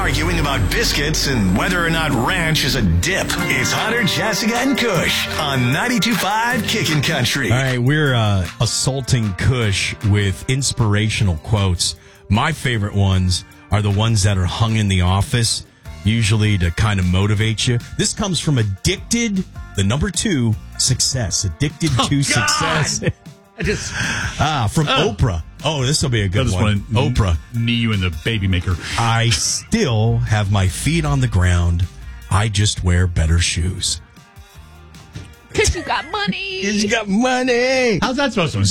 arguing about biscuits and whether or not ranch is a dip. It's Hunter, Jessica, and Kush on 92.5 Kickin' Country. All right, we're assaulting Kush with inspirational quotes. My favorite ones are the ones that are hung in the office, usually to kind of motivate you. This comes from Addicted, the number 2, Success. Addicted to Success. From Oprah. Oh, this will be a good one. Oprah. Me, you, and the baby maker. I still have my feet on the ground. I just wear better shoes. Because you got money. You got money. How's that supposed to